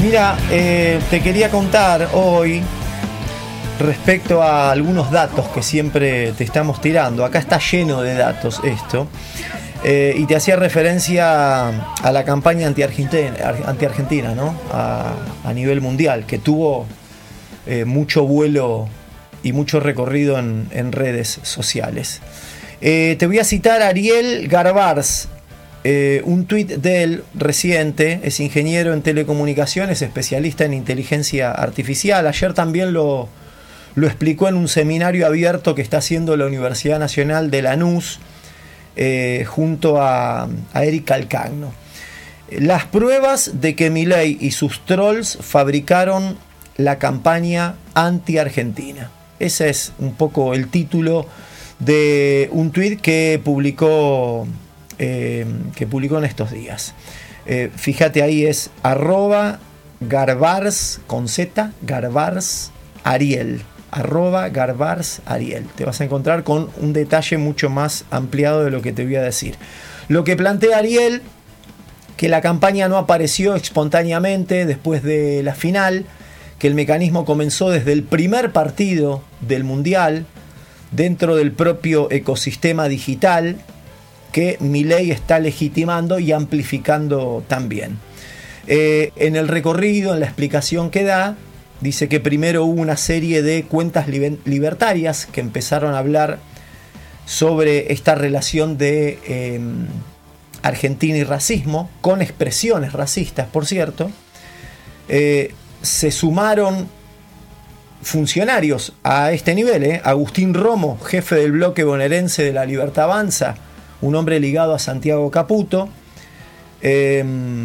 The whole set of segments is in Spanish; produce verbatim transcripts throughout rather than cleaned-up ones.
Mira, eh, te quería contar hoy respecto a algunos datos que siempre te estamos tirando. Acá está lleno de datos esto. Eh, y te hacía referencia a la campaña anti-argentina, anti-argentina, ¿no? A, a nivel mundial, que tuvo eh, mucho vuelo y mucho recorrido en, en redes sociales. Eh, te voy a citar a Ariel Garbars. Eh, un tuit de él reciente. Es ingeniero en telecomunicaciones, especialista en inteligencia artificial. Ayer también lo, lo explicó en un seminario abierto que está haciendo la Universidad Nacional de Lanús eh, junto a, a Eric Calcagno. Las pruebas de que Milei y sus trolls fabricaron la campaña anti-argentina. Ese es un poco el título de un tuit que publicó Eh, que publicó en estos días. Eh, fíjate, ahí es arroba Garbars con Z, Garbars Ariel, arroba Garbars Ariel. Te vas a encontrar con un detalle mucho más ampliado de lo que te voy a decir. Lo que plantea Ariel, que la campaña no apareció espontáneamente después de la final, que el mecanismo comenzó desde el primer partido del Mundial, dentro del propio ecosistema digital, que Milei está legitimando y amplificando también. Eh, en el recorrido, en la explicación que da, dice que primero hubo una serie de cuentas libertarias que empezaron a hablar sobre esta relación de eh, Argentina y racismo, con expresiones racistas, por cierto. Eh, se sumaron funcionarios a este nivel, ¿eh? Agustín Romo, jefe del bloque bonaerense de La Libertad Avanza, un hombre ligado a Santiago Caputo. Eh,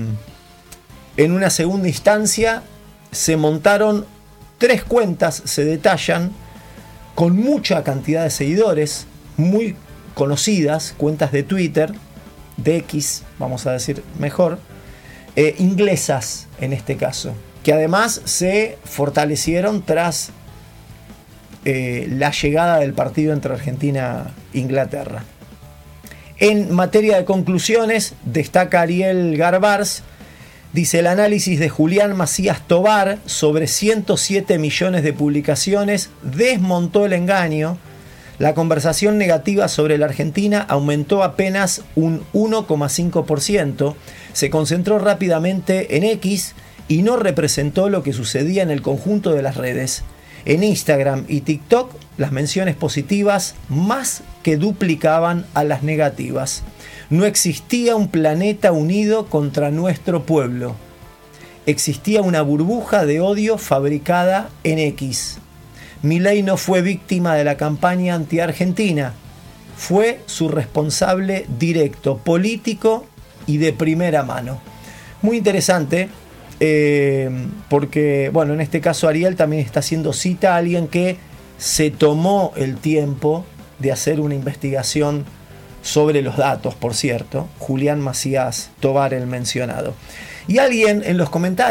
en una segunda instancia se montaron tres cuentas, se detallan, con mucha cantidad de seguidores, muy conocidas, cuentas de Twitter, de X, vamos a decir mejor, eh, inglesas en este caso, que además se fortalecieron tras eh, la llegada del partido entre Argentina e Inglaterra. En materia de conclusiones, destaca Ariel Garbars, dice: el análisis de Julián Macías Tobar sobre ciento siete millones de publicaciones desmontó el engaño. La conversación negativa sobre la Argentina aumentó apenas un uno coma cinco por ciento, se concentró rápidamente en X y no representó lo que sucedía en el conjunto de las redes. En Instagram y TikTok, las menciones positivas más que duplicaban a las negativas. No existía un planeta unido contra nuestro pueblo. Existía una burbuja de odio fabricada en X. Milei no fue víctima de la campaña anti-argentina. Fue su responsable directo, político y de primera mano. Muy interesante. Eh, porque, bueno, en este caso Ariel también está haciendo cita a alguien que se tomó el tiempo de hacer una investigación sobre los datos, por cierto, Julián Macías Tobar, el mencionado. Y alguien en los comentarios